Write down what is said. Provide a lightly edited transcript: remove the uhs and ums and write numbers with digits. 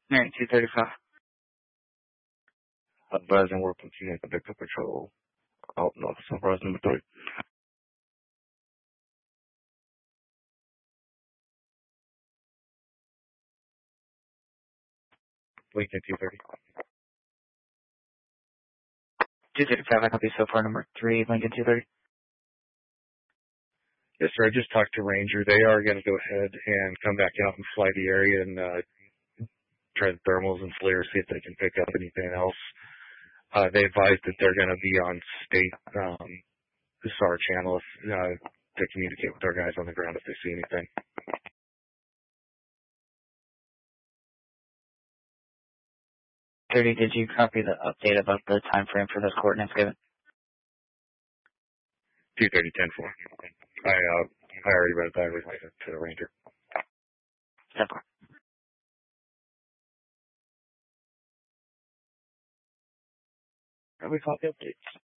Alright, 235. Advising work continuing to Victor Patrol. Out north, Sunrise number 3. Lincoln 230. 235, I copy so far, number 3, Lincoln 230. Yes, sir. I just talked to Ranger. They are going to go ahead and come back out and fly the area and try the thermals and flares, see if they can pick up anything else. They advised that they're going to be on state SAR channel to communicate with our guys on the ground if they see anything. 30, did you copy the update about the time frame for those coordinates given? 230, 10-4. I already read that related to the Ranger. 10-4. We copy updates.